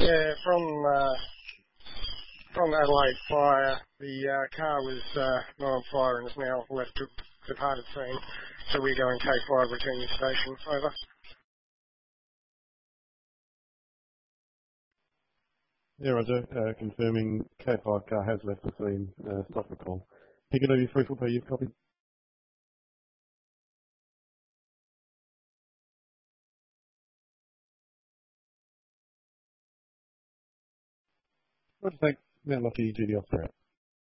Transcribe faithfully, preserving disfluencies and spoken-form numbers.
Yeah, from uh, from Adelaide Fire, the uh, car was uh, not on fire and has now left the departed scene. So we're going K five, return your station. Over. Yeah, Roger. Uh, confirming K five car has left the scene. Uh, stop the call. Pick it over three four P, you've copied. Roger, thanks. Now lucky G D off there.